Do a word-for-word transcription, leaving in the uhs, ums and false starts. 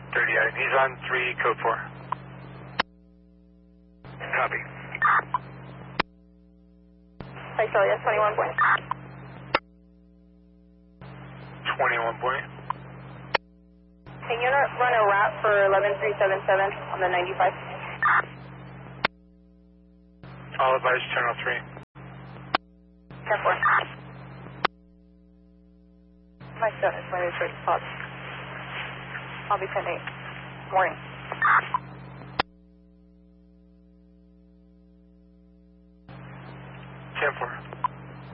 thirty-eight. He's on three, code four. Copy. Hi, Celia, twenty-one point. twenty-one point. Can you run a route for eleven three seven seven on the ninety-five? All advice, channel three. ten four. My son is my research spot. I'll be ten eight. Morning. ten four.